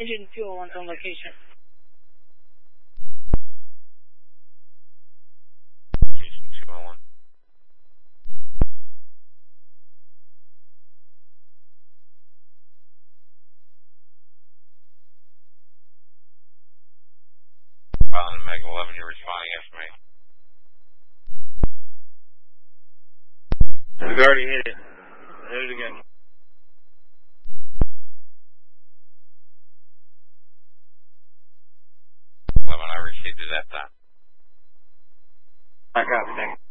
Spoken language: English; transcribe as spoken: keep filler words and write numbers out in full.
Engine fuel one's on location. Houston two oh one. Island Meg eleven, you're responding estimate. We've already hit it. Hit it again. eleven, I received it at that. I copy, thanks.